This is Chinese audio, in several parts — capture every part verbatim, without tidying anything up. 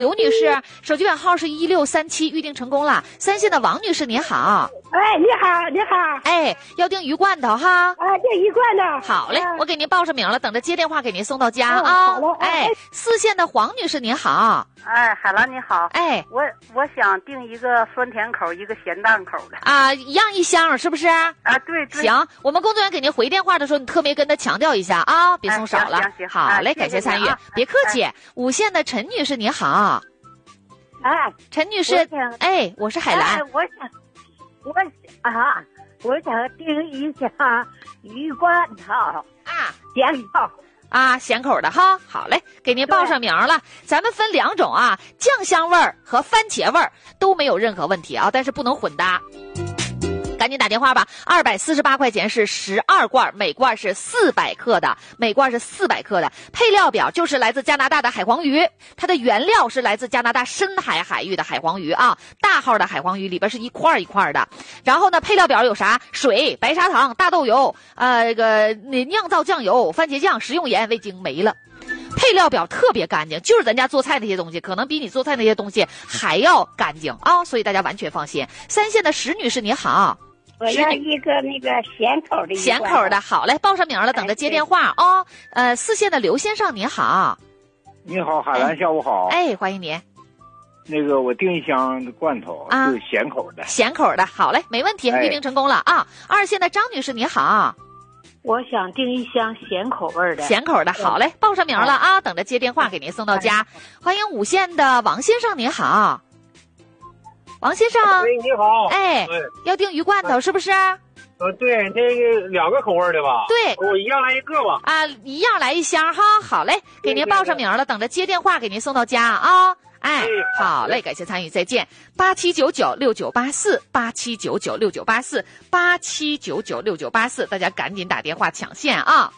刘女士，手机尾号是一六三七，预定成功了。三线的王女士，您好。 哎，你好，你好。 哎，要订鱼罐头哈。 啊，订鱼罐头。 好嘞， 啊、 我给您报上名了，等着接电话给您送到家啊。 啊。 好嘞。 哎，四线的黄女士，您好。 哎，海兰你好。 哎， 我我想订一个酸甜口，一个咸淡口的。 啊，一样一箱是不是？ 啊，对对。 行，我们工作人员给您回电话的时候，你特别跟他强调一下啊，别送少了。 哎、行行行好嘞， 哎、 感谢参与， 啊、 别客气。哎、五线的陈女士，您好。 啊， 陈女士，哎，我是海兰。 哎、我想，我啊，我想订一箱鱼罐头啊， 咸口啊，咸口的哈。好嘞，给您报上名了。咱们分两种啊，酱香味儿和番茄味儿都没有任何问题啊，但是不能混搭。赶紧打电话吧，二百四十八块钱是十二罐，每罐是四百克的，每罐是四百克的。配料表就是来自加拿大的海黄鱼，它的原料是来自加拿大深海海域的海黄鱼啊，大号的海黄鱼里边是一块一块的。然后呢，配料表有啥？水、白砂糖、大豆油，呃，这个酿造酱油、番茄酱、食用盐、味精没了。配料表特别干净，就是咱家做菜那些东西，可能比你做菜那些东西还要干净啊，所以大家完全放心。三线的石女士你好。 我要一个那个咸口的。 咸口的，好嘞，报上名了，等着接电话哦。呃，四线的刘先生您好。 你好，海兰，下午好。 哎，欢迎您。 那个我订一箱罐头，啊，就是咸口的。 咸口的，好嘞，没问题，预定成功了啊。二线的张女士你好。 我想订一箱咸口味的。 咸口的，好嘞，报上名了啊，等着接电话给您送到家。欢迎五线的王先生您好。王先生， 喂，你好， 哎，要订鱼罐头是不是？ 呃，对，那个两个口味的吧？ 对， 我一样来一个吧。 啊，一样来一箱哈，好嘞，给您报上名了，等着接电话给您送到家啊。哎，好嘞，感谢参与，再见。八七九九六九八四，八七九九六九八四，八七九九六九八四，大家赶紧打电话抢线啊！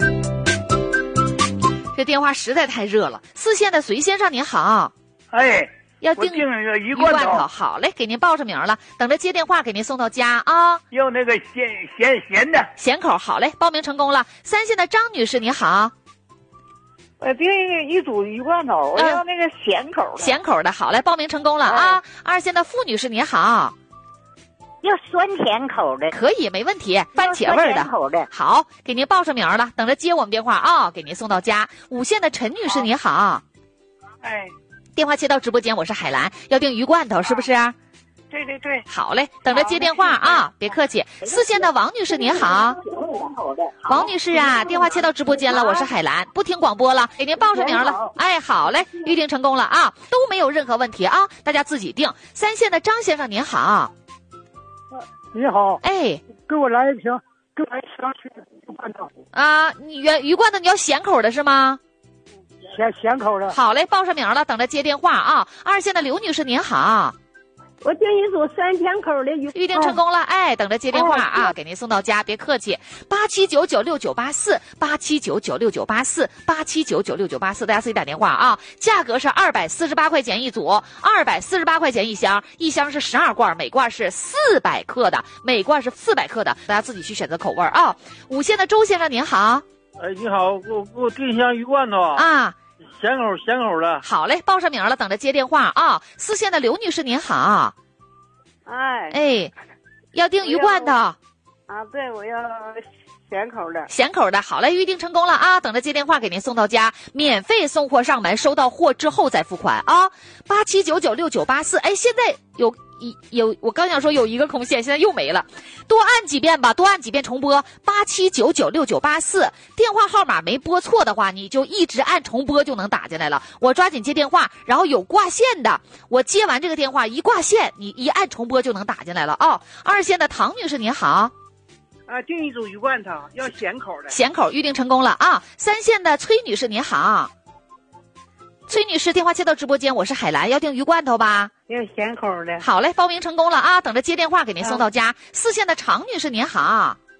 这电话实在太热了。四线的隋先生您好， 哎。 要订那个鱼罐头，好嘞，给您报上名了，等着接电话给您送到家啊。 要那个咸咸咸的咸口，好嘞，报名成功了。三线的张女士你好， 我订一组鱼罐头，我要那个咸口的。 咸口的，好嘞，报名成功了啊。二线的付女士你好， 要酸甜口的， 可以，没问题，番茄味的， 口的， 好，给您报上名了，等着接我们电话啊，给您送到家。五线的陈女士你好， 哎。 电话接到直播间，我是海兰，要订鱼罐头是不是？ 对对对， 好嘞，等着接电话啊，别客气。四线的王女士您好，王女士啊，电话接到直播间了，我是海兰，不听广播了，给您报上名了。哎，好嘞，预定成功了啊，都没有任何问题啊，大家自己定。三线的张先生您好， 你好， 哎， 给我来一瓶，给我来一箱鱼罐头啊，你原鱼罐头你要咸口的是吗？ 咸咸口的， 好嘞，报上名了，等着接电话啊。二线的刘女士您好， 我订一组酸甜口的鱼， 预定成功了，哎，等着接电话啊，给您送到家，别客气。八七九九六九八四，八七九九六九八四，八七九九六九八四，大家自己打电话啊。价格是二百四十八块钱一组，二百四十八块钱一箱，一箱是十二罐，每罐是四百克的，每罐是四百克的，大家自己去选择口味啊。五线的周先生您好， 哎，你好，给我给我订一箱鱼罐头啊。 咸口咸口的， 好嘞，报上名了，等着接电话啊。四线的刘女士您好， 哎哎，要订鱼罐头啊？对，我要咸口的， 咸口的，好嘞，预定成功了啊，等着接电话给您送到家，免费送货上门，收到货之后再付款啊。八七九九六九八四，哎，现在有一有，我刚想说有一个空线，现在又没了，多按几遍吧，多按几遍重播。八七九九六九八四，电话号码没拨错的话，你就一直按重播就能打进来了。我抓紧接电话，然后有挂线的，我接完这个电话一挂线，你一按重播就能打进来了啊。二线的唐女士您好。 啊，订一组鱼罐头，要咸口的。 咸口预定成功了啊！三线的崔女士您好，崔女士电话接到直播间，我是海兰，要订鱼罐头吧？ 要咸口的。 好嘞，报名成功了啊！等着接电话给您送到家。啊、四线的常女士您好，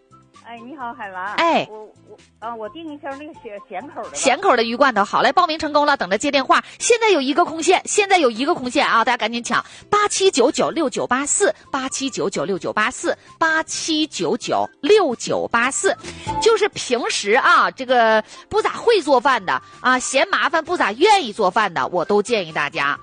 哎，你好，海兰。 哎， 我我啊，我订一箱那个咸咸口的。 咸口的鱼罐头，好嘞，报名成功了，等着接电话。现在有一个空线，现在有一个空线啊，大家赶紧抢，八七九九六九八四，八七九九六九八四，八七九九六九八四。就是平时啊，这个不咋会做饭的啊，嫌麻烦不咋愿意做饭的，我都建议大家